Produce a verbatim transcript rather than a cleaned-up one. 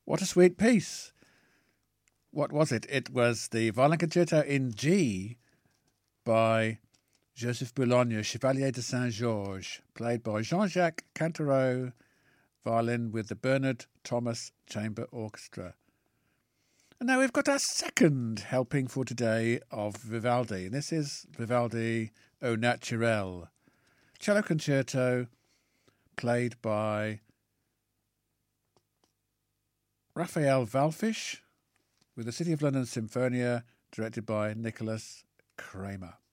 What a sweet piece. What was it? It was the Violin Concerto in G by Joseph Boulogne, Chevalier de Saint-Georges, played by Jean-Jacques Cantereau, violin with the Bernard Thomas Chamber Orchestra. And now we've got our second helping for today of Vivaldi. And this is Vivaldi Au Naturel, cello concerto played by Raphael Wallfisch with the City of London Symphonia, directed by Nicholas Kramer.